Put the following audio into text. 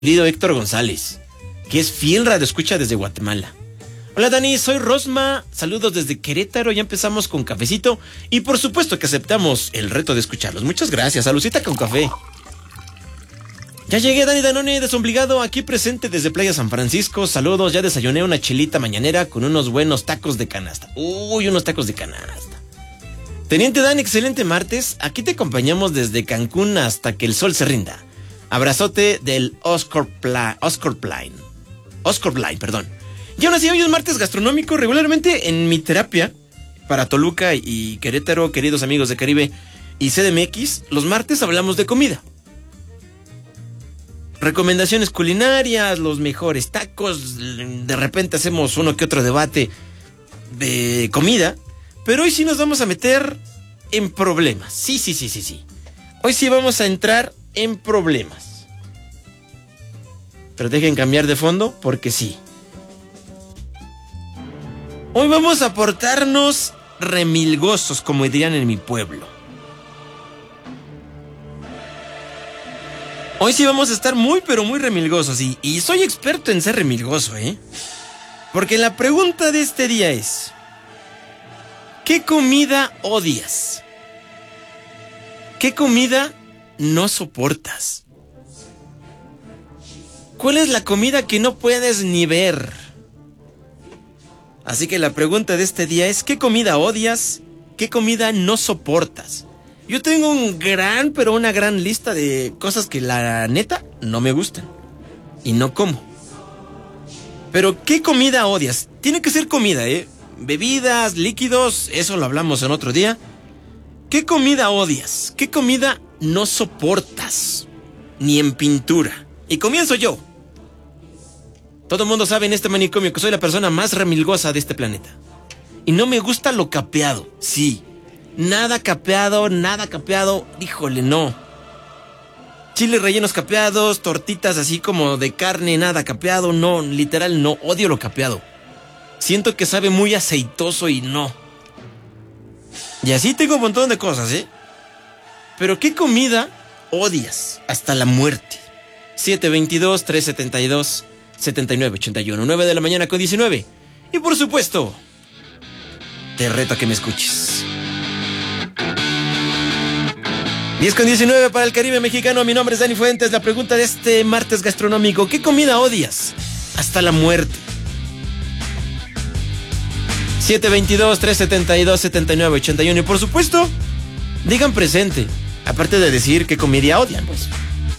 querido Héctor González, que es fiel radioescucha desde Guatemala. Hola Dani, soy Rosma, saludos desde Querétaro, ya empezamos con cafecito y por supuesto que aceptamos el reto de escucharlos. Muchas gracias, salucita con café. Ya llegué, Dani Danone, desobligado, aquí presente desde Playa San Francisco. Saludos, ya desayuné una chelita mañanera con unos buenos tacos de canasta. Uy, unos tacos de canasta. Teniente Dan, excelente martes. Aquí te acompañamos desde Cancún hasta que el sol se rinda. Abrazote del Oscar Blind, perdón. Y aún así, hoy es martes gastronómico. Regularmente en mi terapia para Toluca y Querétaro, queridos amigos de Caribe y CDMX, los martes hablamos de comida. Recomendaciones culinarias, los mejores tacos, de repente hacemos uno que otro debate de comida, pero hoy sí nos vamos a meter en problemas. Sí. Hoy sí vamos a entrar en problemas. Pero dejen cambiar de fondo porque sí. Hoy vamos a portarnos remilgosos, como dirían en mi pueblo. Hoy sí vamos a estar muy, pero muy remilgosos. Y soy experto en ser remilgoso, ¿eh? Porque la pregunta de este día es: ¿qué comida odias? ¿Qué comida no soportas? ¿Cuál es la comida que no puedes ni ver? Así que la pregunta de este día es: ¿qué comida odias? ¿Qué comida no soportas? Yo tengo una gran lista de cosas que la neta no me gustan y no como. Pero ¿qué comida odias? Tiene que ser comida, ¿eh? Bebidas, líquidos, eso lo hablamos en otro día. ¿Qué comida odias? ¿Qué comida no soportas? Ni en pintura. Y comienzo yo. Todo el mundo sabe en este manicomio que soy la persona más remilgosa de este planeta. Y no me gusta lo capeado, sí. Nada capeado, híjole, no. Chiles rellenos capeados, tortitas así como de carne, nada capeado, no, literal no, odio lo capeado. Siento que sabe muy aceitoso y no. Y así tengo un montón de cosas, ¿eh? Pero ¿qué comida odias hasta la muerte? 722-372-7981, 9 de la mañana con 19. Y por supuesto, te reto a que me escuches. 10 con 19 para el Caribe mexicano. Mi nombre es Dani Fuentes. La pregunta de este martes gastronómico: ¿qué comida odias hasta la muerte? 722-372-7981. Y por supuesto, digan presente. Aparte de decir qué comida odian, pues